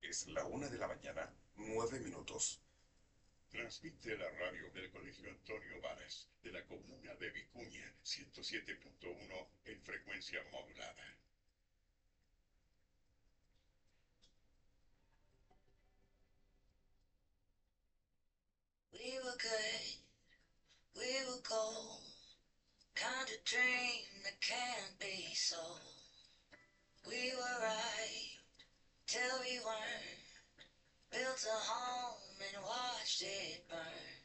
Es la 1 de la mañana, 9 minutos. Transmite la radio del Colegio Antonio Varas, de la comuna de Vicuña, 107.1 en frecuencia modulada. We were good, we were gold, kind of dream that can't be sold. We were right till we weren't, built a home and watched it burn.